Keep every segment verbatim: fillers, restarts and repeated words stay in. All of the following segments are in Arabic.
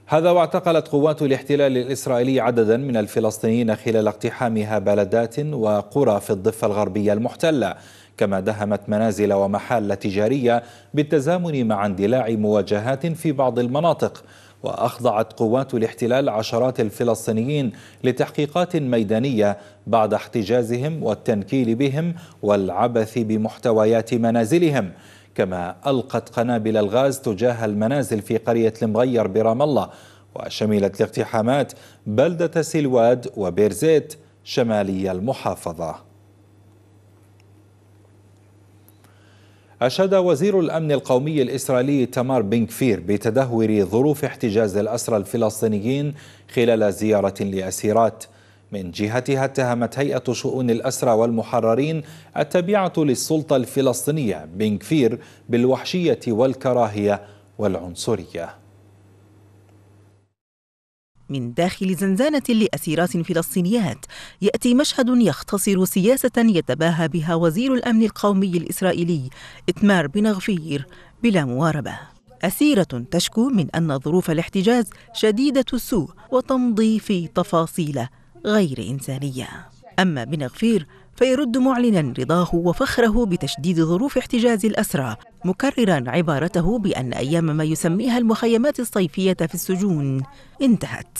هذا واعتقلت قوات الاحتلال الإسرائيلي عددا من الفلسطينيين خلال اقتحامها بلدات وقرى في الضفة الغربية المحتلة، كما دهمت منازل ومحال تجارية بالتزامن مع اندلاع مواجهات في بعض المناطق. وأخضعت قوات الاحتلال عشرات الفلسطينيين لتحقيقات ميدانية بعد احتجازهم والتنكيل بهم والعبث بمحتويات منازلهم، كما ألقت قنابل الغاز تجاه المنازل في قرية المغير برام الله. وشملت الاقتحامات بلدة سلواد وبيرزيت شمالي المحافظة. أشاد وزير الأمن القومي الإسرائيلي تامار بن غفير بتدهور ظروف احتجاز الأسرى الفلسطينيين خلال زيارة لأسيرات. من جهتها اتهمت هيئة شؤون الأسرى والمحررين التابعة للسلطة الفلسطينية بن غفير بالوحشية والكراهية والعنصرية. من داخل زنزانة لأسيرات فلسطينيات يأتي مشهد يختصر سياسة يتباهى بها وزير الأمن القومي الإسرائيلي إتمار بن غفير بلا مواربة. أسيرة تشكو من أن ظروف الاحتجاز شديدة السوء وتمضي في تفاصيل غير إنسانية. أما بن غفير فيرد معلنا رضاه وفخره بتشديد ظروف احتجاز الأسرى، مكررا عبارته بأن أيام ما يسميها المخيمات الصيفية في السجون انتهت.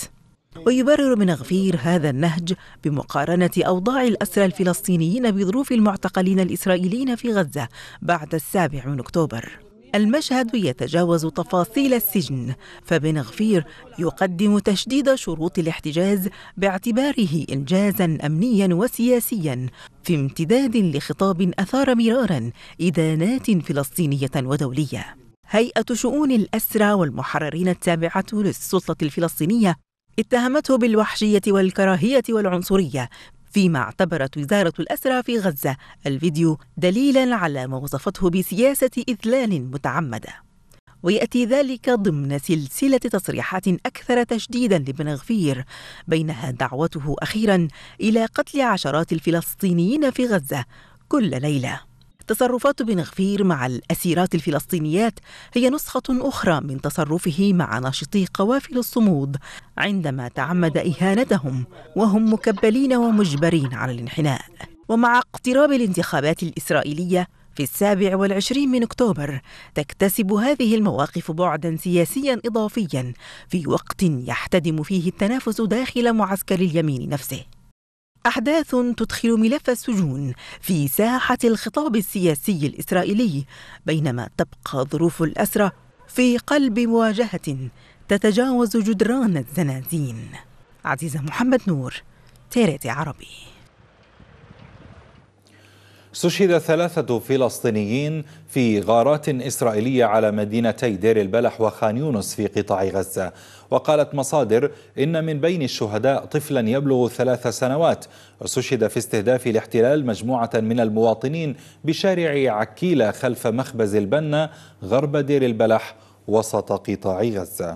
ويبرر بن غفير هذا النهج بمقارنة أوضاع الأسرى الفلسطينيين بظروف المعتقلين الإسرائيليين في غزة بعد السابع من أكتوبر. المشهد يتجاوز تفاصيل السجن، فبن غفير يقدم تشديد شروط الاحتجاز باعتباره إنجازاً أمنياً وسياسياً في امتداد لخطاب أثار مراراً إدانات فلسطينية ودولية. هيئة شؤون الأسرى والمحررين التابعة للسلطة الفلسطينية اتهمته بالوحشية والكراهية والعنصرية، فيما اعتبرت وزارة الأسرى في غزة الفيديو دليلاً على ما وصفته بسياسة إذلال متعمدة. ويأتي ذلك ضمن سلسلة تصريحات أكثر تشديداً لبن غفير، بينها دعوته أخيراً إلى قتل عشرات الفلسطينيين في غزة كل ليلة. تصرفات بن غفير مع الأسيرات الفلسطينيات هي نسخة أخرى من تصرفه مع ناشطي قوافل الصمود عندما تعمد إهانتهم وهم مكبلين ومجبرين على الانحناء. ومع اقتراب الانتخابات الإسرائيلية في السابع والعشرين من أكتوبر تكتسب هذه المواقف بعداً سياسياً إضافياً في وقت يحتدم فيه التنافس داخل معسكر اليمين نفسه. أحداث تدخل ملف السجون في ساحة الخطاب السياسي الإسرائيلي، بينما تبقى ظروف الأسرى في قلب مواجهة تتجاوز جدران الزنازين. عزيزة محمد نور، تيريتي عربي. استشهد ثلاثة فلسطينيين في غارات إسرائيلية على مدينتي دير البلح وخان يونس في قطاع غزة. وقالت مصادر إن من بين الشهداء طفلا يبلغ ثلاث سنوات استشهد في استهداف الاحتلال مجموعة من المواطنين بشارع عكيلة خلف مخبز البنا غرب دير البلح وسط قطاع غزة.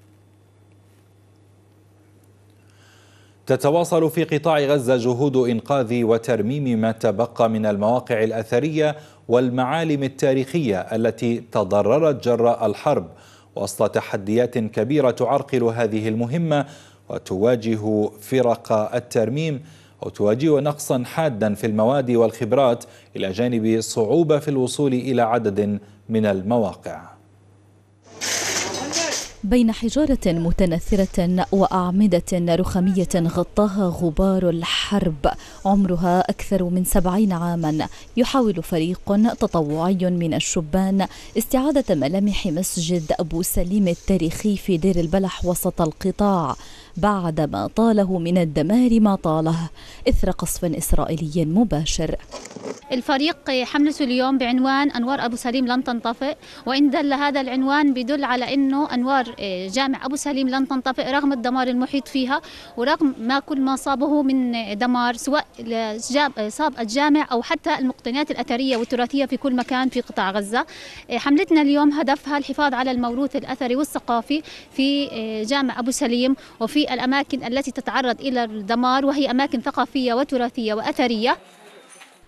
تتواصل في قطاع غزة جهود إنقاذ وترميم ما تبقى من المواقع الأثرية والمعالم التاريخية التي تضررت جراء الحرب، وسط تحديات كبيرة تعرقل هذه المهمة وتواجه فرق الترميم أو تواجه نقصا حادا في المواد والخبرات، إلى جانب صعوبة في الوصول إلى عدد من المواقع. بين حجارة متنثرة وأعمدة رخامية غطاها غبار الحرب عمرها أكثر من سبعين عاما، يحاول فريق تطوعي من الشبان استعادة ملامح مسجد أبو سليم التاريخي في دير البلح وسط القطاع بعدما طاله من الدمار ما طاله إثر قصف إسرائيلي مباشر. الفريق حملته اليوم بعنوان أنوار أبو سليم لن تنطفئ، وإن دل هذا العنوان بدل على أنه أنوار جامع أبو سليم لن تنطفئ رغم الدمار المحيط فيها ورغم ما كل ما صابه من دمار، سواء صاب الجامع أو حتى المقتنيات الأثرية والتراثية في كل مكان في قطاع غزة. حملتنا اليوم هدفها الحفاظ على الموروث الأثري والثقافي في جامع أبو سليم وفي الأماكن التي تتعرض إلى الدمار، وهي أماكن ثقافية وتراثية وأثرية.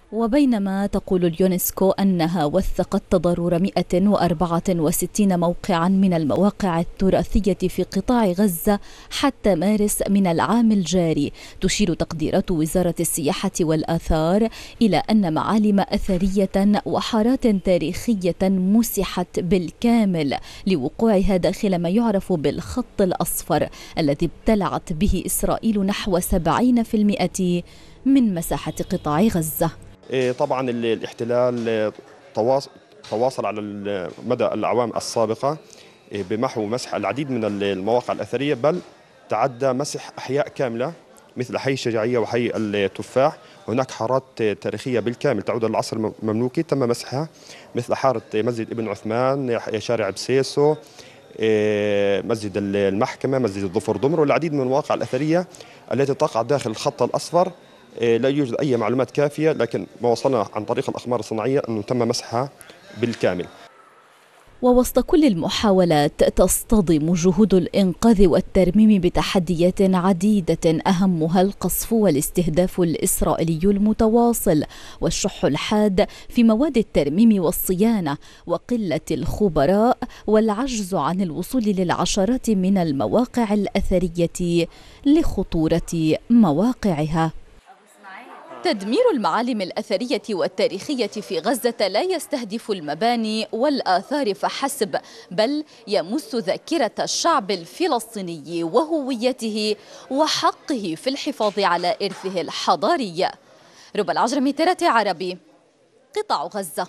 وبينما تقول اليونسكو أنها وثقت تضرر مئة وأربعة وستين موقعا من المواقع التراثية في قطاع غزة حتى مارس من العام الجاري، تشير تقديرات وزارة السياحة والآثار إلى أن معالم أثرية وحارات تاريخية مسحت بالكامل لوقوعها داخل ما يعرف بالخط الأصفر الذي ابتلعت به إسرائيل نحو سبعين بالمئة من مساحة قطاع غزة. طبعا الاحتلال تواصل على مدى الأعوام السابقة بمحو مسح العديد من المواقع الأثرية، بل تعدى مسح أحياء كاملة مثل حي الشجاعية وحي التفاح. هناك حارات تاريخية بالكامل تعود للعصر المملوكي تم مسحها، مثل حارة مسجد ابن عثمان، شارع بسيسو، مسجد المحكمة، مسجد الظفر ضمر، والعديد من المواقع الأثرية التي تقع داخل الخط الأصفر. لا يوجد أي معلومات كافية، لكن ما وصلنا عن طريق الأقمار الصناعية أنه تم مسحها بالكامل. ووسط كل المحاولات تصطدم جهود الإنقاذ والترميم بتحديات عديدة، أهمها القصف والاستهداف الإسرائيلي المتواصل والشح الحاد في مواد الترميم والصيانة وقلة الخبراء والعجز عن الوصول للعشرات من المواقع الأثرية لخطورة مواقعها. تدمير المعالم الأثرية والتاريخية في غزة لا يستهدف المباني والآثار فحسب، بل يمس ذاكرة الشعب الفلسطيني وهويته وحقه في الحفاظ على إرثه الحضاري. ربى العجرمي، ترى عربي، قطاع غزة.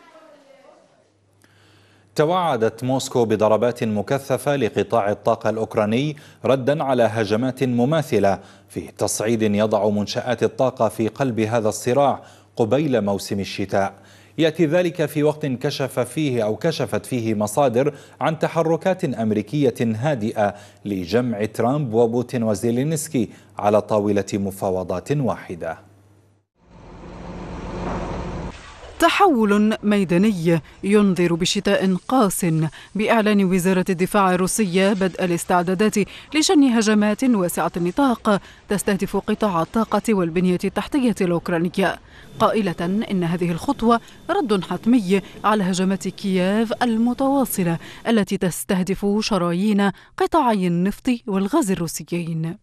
توعدت موسكو بضربات مكثفة لقطاع الطاقة الأوكراني ردا على هجمات مماثلة في تصعيد يضع منشآت الطاقة في قلب هذا الصراع قبيل موسم الشتاء. يأتي ذلك في وقت كشف فيه أو كشفت فيه مصادر عن تحركات أمريكية هادئة لجمع ترامب وبوتين وزيلينسكي على طاولة مفاوضات واحدة. تحول ميداني ينذر بشتاء قاس بإعلان وزارة الدفاع الروسية بدء الاستعدادات لشن هجمات واسعة النطاق تستهدف قطاع الطاقة والبنية التحتية الأوكرانية، قائلة إن هذه الخطوة رد حتمي على هجمات كييف المتواصلة التي تستهدف شرايين قطاعي النفط والغاز الروسيين.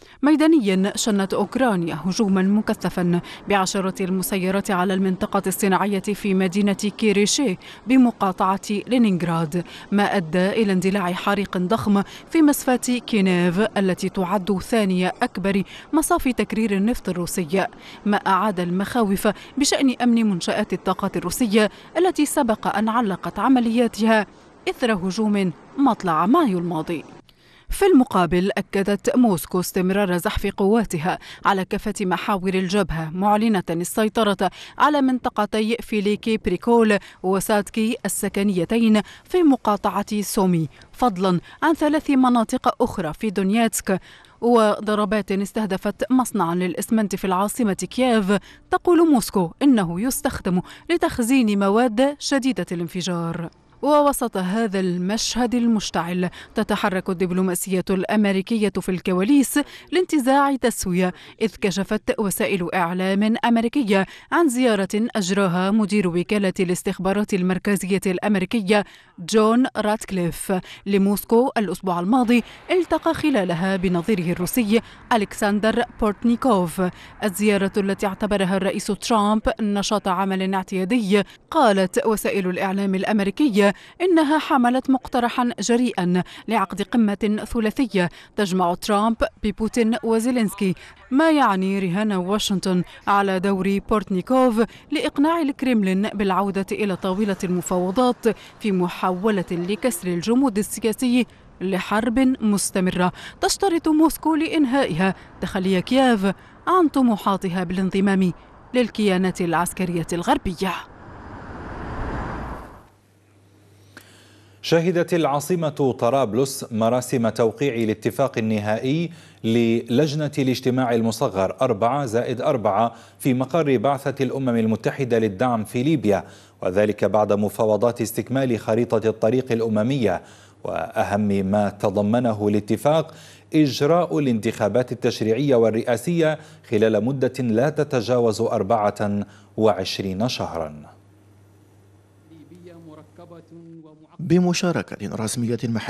ميدانيا شنت أوكرانيا هجوما مكثفا بعشرات المسيرات على المنطقة الصناعية في مدينة كيريشي بمقاطعة لينينغراد، ما أدى إلى اندلاع حريق ضخم في مصفاة كينيف التي تعد ثاني أكبر مصاف تكرير النفط الروسي، ما أعاد المخاوف بشأن أمن منشآت الطاقة الروسية التي سبق أن علقت عملياتها إثر هجوم مطلع مايو الماضي. في المقابل أكدت موسكو استمرار زحف قواتها على كافة محاور الجبهة، معلنة السيطرة على منطقتي فيليكي بريكول وساتكي السكنيتين في مقاطعة سومي، فضلا عن ثلاث مناطق أخرى في دونيتسك، وضربات استهدفت مصنعا للإسمنت في العاصمة كييف. تقول موسكو إنه يستخدم لتخزين مواد شديدة الانفجار. ووسط هذا المشهد المشتعل تتحرك الدبلوماسية الأمريكية في الكواليس لانتزاع تسوية، إذ كشفت وسائل إعلام أمريكية عن زيارة أجراها مدير وكالة الاستخبارات المركزية الأمريكية جون راتكليف لموسكو الأسبوع الماضي، التقى خلالها بنظيره الروسي ألكسندر بورتنيكوف. الزيارة التي اعتبرها الرئيس ترامب نشاط عمل اعتيادي، قالت وسائل الإعلام الأمريكية إنها حملت مقترحا جريئا لعقد قمة ثلاثية تجمع ترامب ببوتين وزيلينسكي، ما يعني رهان واشنطن على دور بورتنيكوف لإقناع الكرملين بالعودة إلى طاولة المفاوضات في محاولة لكسر الجمود السياسي لحرب مستمرة تشترط موسكو لإنهائها تخلي كييف عن طموحاتها بالانضمام للكيانات العسكرية الغربية. شهدت العاصمة طرابلس مراسم توقيع الاتفاق النهائي للجنة الاجتماع المصغر أربعة زائد أربعة في مقر بعثة الأمم المتحدة للدعم في ليبيا، وذلك بعد مفاوضات استكمال خريطة الطريق الأممية. وأهم ما تضمنه الاتفاق إجراء الانتخابات التشريعية والرئاسية خلال مدة لا تتجاوز أربعة وعشرين شهرا. بمشاركة رسمية محلية